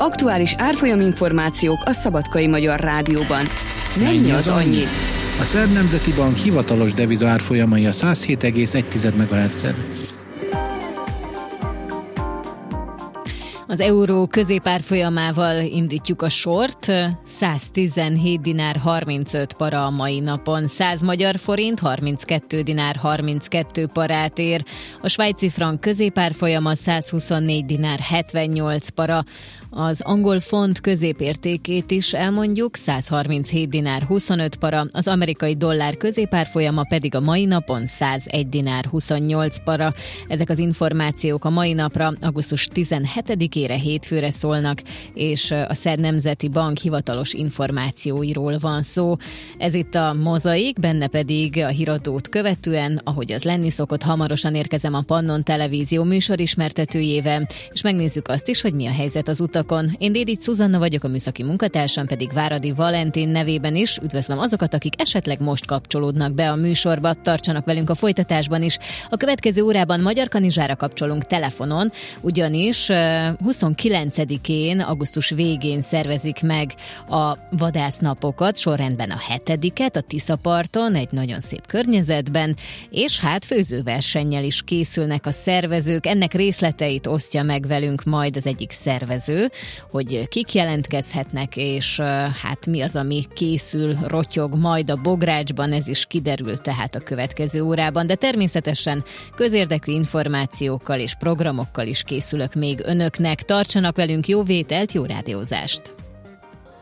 Aktuális árfolyaminformációk a Szabadkai Magyar Rádióban. Mennyi az annyi? A Szerb Nemzeti Bank hivatalos deviza árfolyamai a 107,1 MHz-en. Az euró középárfolyamával indítjuk a sort, 117 dinár 35 para a mai napon, 100 magyar forint 32 dinár 32 parát ér, a svájci frank középárfolyama 124 dinár 78 para, az angol font középértékét is elmondjuk, 137 dinár 25 para, az amerikai dollár középárfolyama pedig a mai napon 101 dinár 28 para. Ezek az információk a mai napra, augusztus 17-ére hétfőre szólnak, és a Szerb Nemzeti Bank hivatalos információiról van szó. Ez itt a Mozaik, benne pedig a híradót követően, ahogy az lenni szokott, hamarosan érkezem a Pannon Televízió műsorismertetőjével, és megnézzük azt is, hogy mi a helyzet az utakon. Én Dédics Szuzanna vagyok, a műszaki munkatársam pedig Váradi Valentin nevében is. Üdvözlöm azokat, akik esetleg most kapcsolódnak be a műsorba, tartsanak velünk a folytatásban is. A következő órában Magyar Kanizsára kapcsolunk telefonon, ugyanis 29-én, augusztus végén szervezik meg a vadásznapokat, sorrendben a 7-et a Tiszaparton, egy nagyon szép környezetben, és hát főzőversennyel is készülnek a szervezők. Ennek részleteit osztja meg velünk majd az egyik szervező, hogy kik jelentkezhetnek, és hát mi az, ami készül, rotyog majd a Bográcsban, ez is kiderül tehát a következő órában, de természetesen közérdekű információkkal és programokkal is készülök még önöknek. Tartsanak velünk, jó vételt, jó rádiózást!